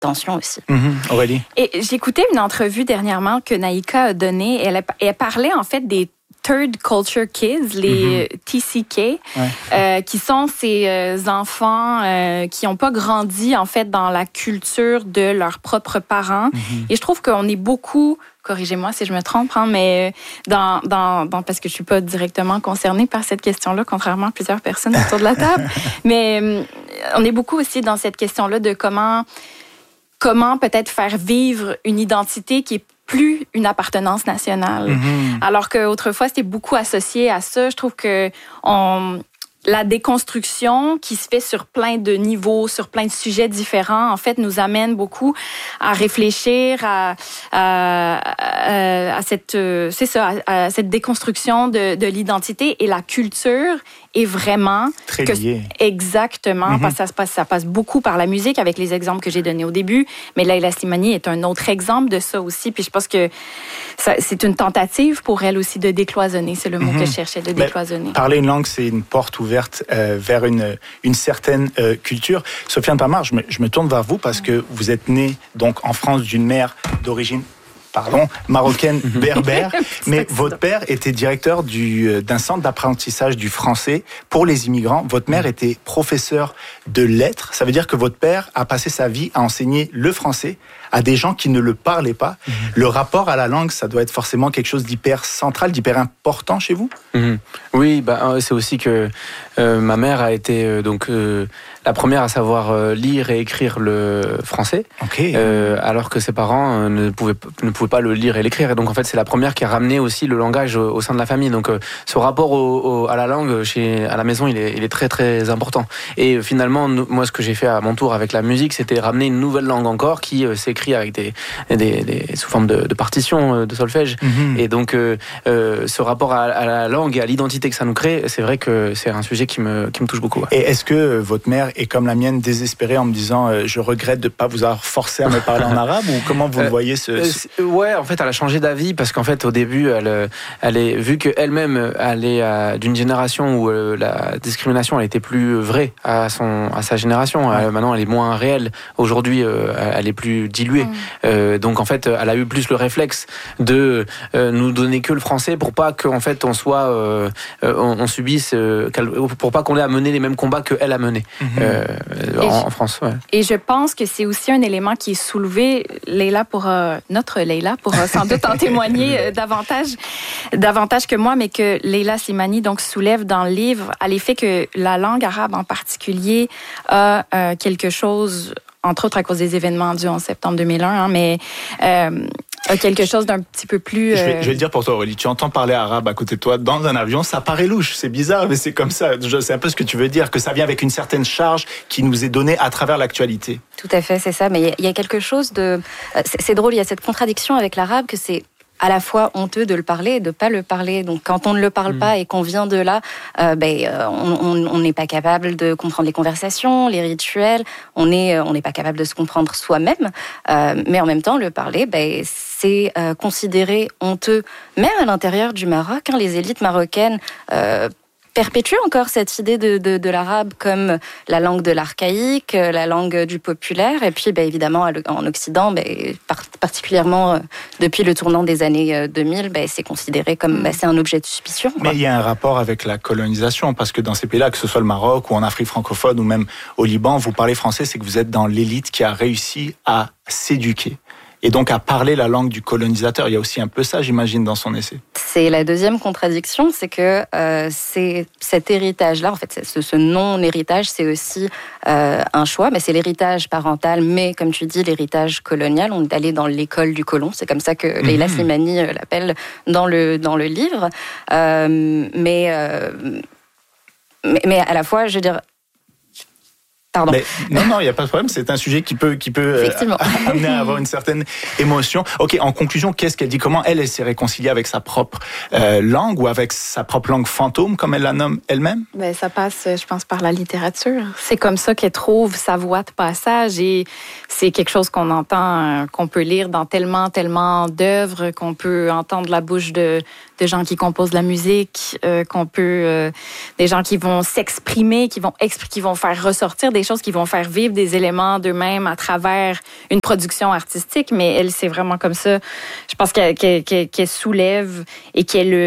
tension aussi. Aurélie? Et j'écoutais une entrevue dernièrement que Naïka a donnée. Elle parlait en fait des Third Culture Kids, les TCK, qui sont ces enfants qui n'ont pas grandi en fait dans la culture de leurs propres parents. Et je trouve qu'on est beaucoup, corrigez-moi si je me trompe, mais parce que je suis pas directement concernée par cette question-là, contrairement à plusieurs personnes autour de la table. Mais on est beaucoup aussi dans cette question-là de comment peut-être faire vivre une identité qui est plus une appartenance nationale. Alors qu'autrefois, c'était beaucoup associé à ça. Je trouve que la déconstruction qui se fait sur plein de niveaux, sur plein de sujets différents, en fait, nous amène beaucoup à réfléchir à cette déconstruction de l'identité, et la culture est vraiment très liée. Exactement, parce que ça passe beaucoup par la musique, avec les exemples que j'ai donnés au début, mais Leila Slimani est un autre exemple de ça aussi, puis je pense que c'est une tentative pour elle aussi de décloisonner, c'est le mot que je cherchais, de décloisonner. Parler une langue, c'est une porte ouverte vers une certaine culture. Sofiane Pamar, je me tourne vers vous parce que vous êtes née donc en France d'une mère d'origine marocaine berbère, mais votre père était directeur d'un centre d'apprentissage du français pour les immigrants. Votre mère était professeure de lettres. Ça veut dire que votre père a passé sa vie à enseigner le français à des gens qui ne le parlaient pas. Le rapport à la langue, ça doit être forcément quelque chose d'hyper central, d'hyper important chez vous. Oui, c'est aussi que ma mère a été la première à savoir lire et écrire le français, alors que ses parents ne pouvaient pas le lire et l'écrire. Et donc en fait, c'est la première qui a ramené aussi le langage au sein de la famille. Donc ce rapport à la langue à la maison, il est très très important. Et finalement, moi, ce que j'ai fait à mon tour avec la musique, c'était ramener une nouvelle langue encore qui s'écrit avec des sous forme de partitions de solfège. Et donc ce rapport à la langue et à l'identité que ça nous crée, c'est vrai que c'est un sujet qui me touche beaucoup. Et est-ce que votre mère est comme la mienne, désespérée en me disant je regrette de ne pas vous avoir forcé à me parler en arabe, ou comment vous le voyez Ouais, en fait, elle a changé d'avis parce qu'en fait, au début, vu qu'elle-même elle est d'une génération où la discrimination elle était plus vraie à sa génération. Maintenant, elle est moins réelle. Aujourd'hui, elle est plus diluée. Donc en fait, elle a eu plus le réflexe de nous donner que le français pour pas qu'en fait on soit, on subisse, pour pas qu'on ait à mener les mêmes combats qu'elle a menés en France. Ouais. Et je pense que c'est aussi un élément qui est soulevé, notre Leila pourra sans doute en témoigner davantage que moi, mais que Leila Slimani donc soulève dans le livre, à l'effet que la langue arabe en particulier a quelque chose, entre autres à cause des événements du 11 septembre 2001, mais a quelque chose d'un petit peu plus... Je vais le dire pour toi, Aurélie. Tu entends parler arabe à côté de toi dans un avion, ça paraît louche, c'est bizarre, mais c'est comme ça. C'est un peu ce que tu veux dire, que ça vient avec une certaine charge qui nous est donnée à travers l'actualité. Tout à fait, c'est ça. Mais il y a quelque chose de... C'est drôle, il y a cette contradiction avec l'arabe que c'est à la fois honteux de le parler et de pas le parler. Donc quand on ne le parle pas et qu'on vient de là, on n'est pas capable de comprendre les conversations, les rituels. On n'est pas capable de se comprendre soi-même. Mais en même temps, le parler, c'est considéré honteux, même à l'intérieur du Maroc. Les élites marocaines perpétue encore cette idée de l'arabe comme la langue de l'archaïque, la langue du populaire, et puis évidemment en Occident, particulièrement depuis le tournant des années 2000, c'est considéré comme c'est un objet de suspicion. Mais il y a un rapport avec la colonisation, parce que dans ces pays-là, que ce soit le Maroc ou en Afrique francophone ou même au Liban, vous parlez français, c'est que vous êtes dans l'élite qui a réussi à s'éduquer. Et donc à parler la langue du colonisateur. Il y a aussi un peu ça, j'imagine, dans son essai. C'est la deuxième contradiction, c'est que c'est cet héritage-là, en fait, ce non-héritage, c'est aussi un choix, mais c'est l'héritage parental, mais comme tu dis, l'héritage colonial. On est allé dans l'école du colon, c'est comme ça que Leila Slimani l'appelle dans le livre. Mais à la fois, je veux dire... Pardon. Mais, non, il n'y a pas de problème. C'est un sujet qui peut amener à avoir une certaine émotion. Ok, en conclusion, qu'est-ce qu'elle dit? Comment elle s'est réconciliée avec sa propre langue, ou avec sa propre langue fantôme, comme elle la nomme elle-même? Ça passe, je pense, par la littérature. C'est comme ça qu'elle trouve sa voie de passage, et c'est quelque chose qu'on entend, qu'on peut lire dans tellement d'œuvres, qu'on peut entendre la bouche de de gens qui composent de la musique, des gens qui vont s'exprimer, qui vont faire ressortir des choses, qui vont faire vivre des éléments d'eux-mêmes à travers une production artistique. Mais elle, c'est vraiment comme ça. Je pense qu'elle soulève et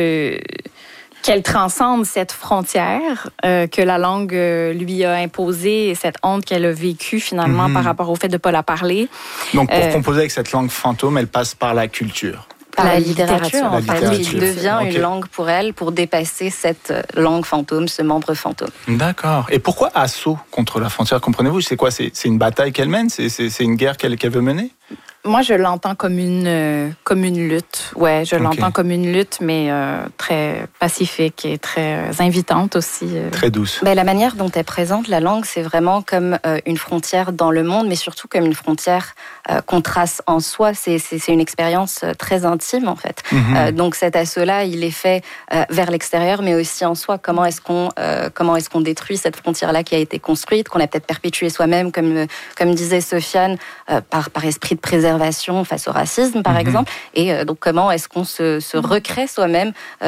qu'elle transcende cette frontière que la langue lui a imposée et cette honte qu'elle a vécue finalement par rapport au fait de ne pas la parler. Donc pour composer avec cette langue fantôme, elle passe par la culture. Par la littérature, en fait, qui devient une langue pour elle, pour dépasser cette langue fantôme, ce membre fantôme. D'accord. Et pourquoi assaut contre la frontière, comprenez-vous? C'est quoi? C'est une bataille qu'elle mène? C'est une guerre qu'elle veut mener? Moi, je l'entends comme une lutte. Ouais, je l'entends comme une lutte, mais très pacifique et très invitante aussi. Très douce. Ben, la manière dont elle présente la langue, c'est vraiment comme une frontière dans le monde, mais surtout comme une frontière qu'on trace en soi. C'est une expérience très intime, en fait. Donc cet assaut-là, il est fait vers l'extérieur, mais aussi en soi. Comment est-ce qu'on détruit cette frontière-là qui a été construite, qu'on a peut-être perpétuée soi-même, comme disait Sofiane, par esprit de préservation face au racisme, par exemple. Et donc, comment est-ce qu'on se recrée soi-même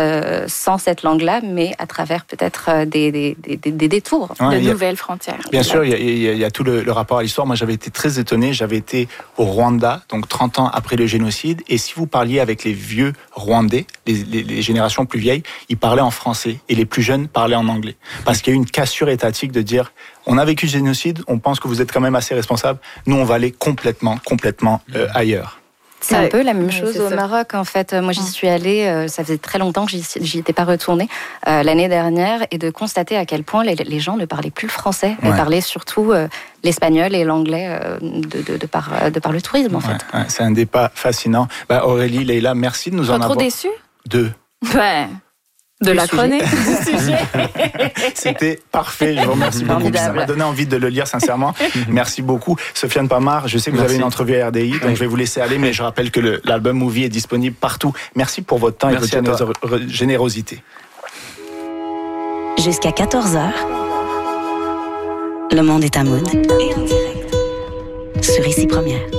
sans cette langue-là, mais à travers peut-être des détours, de nouvelles frontières. Bien sûr, il y a tout le rapport à l'histoire. Moi, j'avais été très étonné. J'avais été au Rwanda, donc 30 ans après le génocide. Et si vous parliez avec les vieux Rwandais, les générations plus vieilles, ils parlaient en français. Et les plus jeunes parlaient en anglais. Parce qu'il y a eu une cassure étatique de dire... On a vécu le génocide, on pense que vous êtes quand même assez responsable. Nous, on va aller complètement ailleurs. C'est un peu la même chose au Maroc, en fait. Moi, j'y suis allée, ça faisait très longtemps que j'y étais pas retournée, l'année dernière, et de constater à quel point les gens ne parlaient plus le français. Ils parlaient surtout l'espagnol et l'anglais de par le tourisme, en fait. Ouais, c'est un débat fascinant. Aurélie, Leïla, merci de nous en avoir... Trop déçue? Ouais. De la chronique du sujet. C'était parfait, je vous remercie beaucoup. Ça m'a donné envie de le lire, sincèrement. Merci beaucoup. Sofiane Pamar, je sais que vous avez une entrevue à RDI, donc je vais vous laisser aller, mais je rappelle que l'album Movie est disponible partout. Merci pour votre temps et votre générosité. Jusqu'à 14h, Le Monde est à Mood et en direct sur Ici Première.